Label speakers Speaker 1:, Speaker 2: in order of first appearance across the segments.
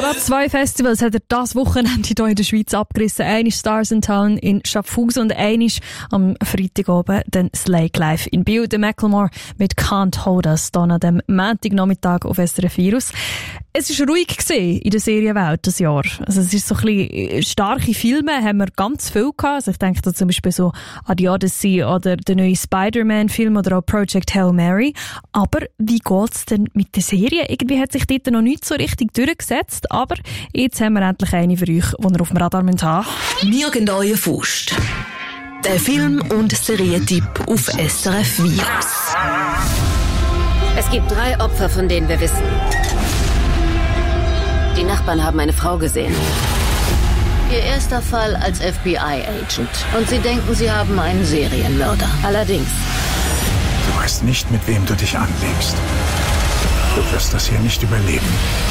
Speaker 1: Gerade 2 Festivals hat er das Wochenende hier in der Schweiz abgerissen. Eines Stars in Town in Schaffhausen und eines am Freitag oben, dann Slake Live in Biel. Der Macklemore mit Can't Hold Us, dann an dem Montagnachmittag auf SRF Virus. Es war ruhig in der Serienwelt das Jahr. Also es ist so ein bisschen, starke Filme haben wir ganz viel gehabt. Also ich denke da zum Beispiel so an die Odyssey oder den neuen Spider-Man-Film oder auch Project Hail Mary. Aber wie geht's denn mit der Serie? Irgendwie hat sich dort noch nicht so richtig durchgesetzt. Aber jetzt haben wir endlich eine für euch, die ihr auf dem Radar haben müsst.
Speaker 2: Nirgendwo Faust. Der Film- und Serientipp auf SRF Virus.
Speaker 3: Es gibt 3 Opfer, von denen wir wissen. Die Nachbarn haben eine Frau gesehen. Ihr erster Fall als FBI-Agent. Und sie denken, sie haben einen Serienmörder. Allerdings.
Speaker 4: Du weißt nicht, mit wem du dich anlegst. Du wirst das hier nicht überleben.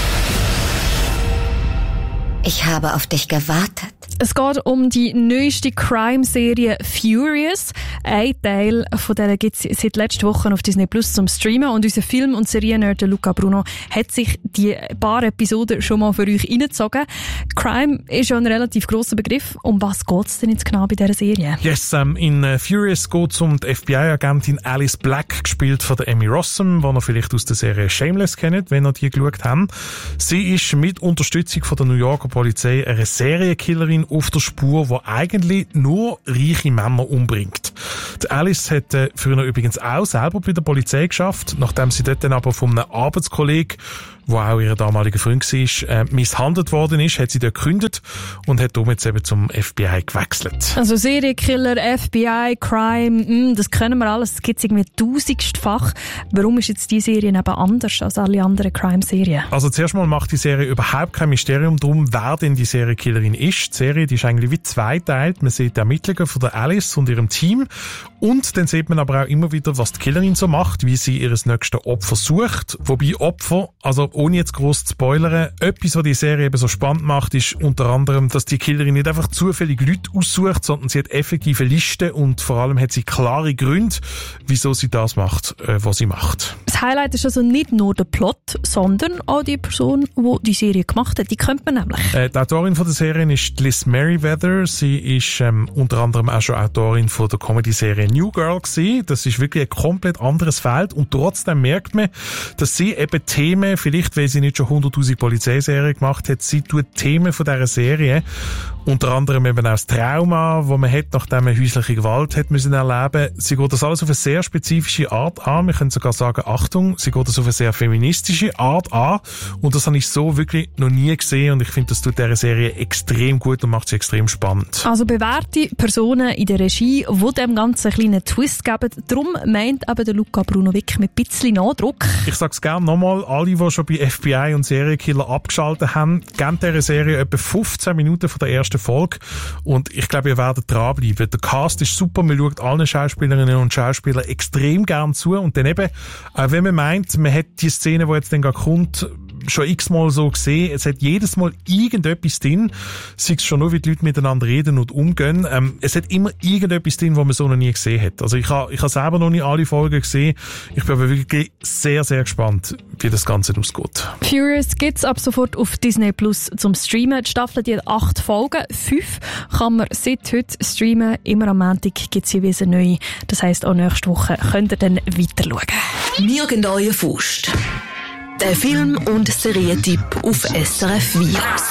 Speaker 3: Ich habe auf dich gewartet.
Speaker 1: Es geht um die neueste Crime-Serie Furious. Ein Teil von der gibt es seit letzter Woche auf Disney Plus zum Streamen. Und unser Film- und Seriennerd Luca Bruno hat sich die paar Episoden schon mal für euch reingezogen. Crime ist ja ein relativ grosser Begriff. Um was geht es denn jetzt genau bei dieser Serie?
Speaker 5: Yes, in Furious geht es um die FBI-Agentin Alice Black, gespielt von der Emmy Rossum, die ihr vielleicht aus der Serie Shameless kennt, wenn ihr die geschaut habt. Sie ist mit Unterstützung von der New Yorker Polizei eine Serienkillerin auf der Spur, die eigentlich nur reiche Männer umbringt. Die Alice hat früher übrigens auch selber bei der Polizei geschafft, nachdem sie dort dann aber von einem Arbeitskollegen, der auch ihr damaliger Freund war, misshandelt worden ist, hat sie dort gekündigt und hat darum jetzt eben zum FBI gewechselt.
Speaker 1: Also Serienkiller, FBI, Crime, das kennen wir alles, das gibt es irgendwie tausendfach. Warum ist jetzt diese Serie eben anders als alle anderen Crime-Serien?
Speaker 5: Also zuerst mal macht die Serie überhaupt kein Mysterium darum, wer denn die Serienkillerin ist. Die Serie, die ist eigentlich wie zweiteilt. Man sieht die Ermittlungen von der Alice und ihrem Team und dann sieht man aber auch immer wieder, was die Killerin so macht, wie sie ihr nächstes Opfer sucht. Wobei Opfer, also ohne jetzt gross zu spoilern, etwas, was die Serie eben so spannend macht, ist unter anderem, dass die Killerin nicht einfach zufällig Leute aussucht, sondern sie hat effektive Listen und vor allem hat sie klare Gründe, wieso sie das macht, was sie macht.
Speaker 1: Das Highlight ist also nicht nur der Plot, sondern auch die Person, die Serie gemacht hat. Die kennt man nämlich.
Speaker 5: Die Autorin von der Serie ist Liz Meriwether. Sie ist unter anderem auch schon Autorin von der Comedy-Serie New Girl gewesen. Das ist wirklich ein komplett anderes Feld und trotzdem merkt man, dass sie eben Themen, vielleicht weil sie nicht schon 100'000 Polizeiserien gemacht hat, sie tut Themen von dieser Serie, unter anderem eben auch das Trauma, das man hat, nachdem man häusliche Gewalt hat müssen erleben. Sie geht das alles auf eine sehr spezifische Art an. Wir können sogar sagen, Achtung, sie geht das auf eine sehr feministische Art an. Und das habe ich so wirklich noch nie gesehen. Und ich finde, das tut dieser Serie extrem gut und macht sie extrem spannend.
Speaker 1: Also bewährte Personen in der Regie, die dem Ganzen einen kleinen Twist geben. Darum meint aber der Luca Bruno wirklich mit ein bisschen Nachdruck.
Speaker 5: Ich sage es gerne nochmal, alle, die schon bei FBI und Serienkiller abgeschaltet haben, geben dieser Serie etwa 15 Minuten von der ersten Folge. Und ich glaube, ihr werdet dranbleiben. Der Cast ist super, man schaut allen Schauspielerinnen und Schauspielern extrem gern zu. Und dann eben, auch wenn man meint, man hat die Szene, die jetzt dann gerade kommt, schon x-mal so gesehen. Es hat jedes Mal irgendetwas drin, sei es schon nur, wie die Leute miteinander reden und umgehen. Es hat immer irgendetwas drin, was man so noch nie gesehen hat. Also ich habe selber noch nicht alle Folgen gesehen. Ich bin aber wirklich sehr, sehr gespannt, wie das Ganze ausgeht.
Speaker 1: Furious gibt's ab sofort auf Disney Plus zum Streamen. Die Staffel hat 8 Folgen. 5 kann man seit heute streamen. Immer am Montag gibt's jeweils eine neue. Das heisst, auch nächste Woche könnt ihr dann weiter schauen.
Speaker 2: Nirgendwo Faust. Der Film- und Serientipp auf SRF Virus.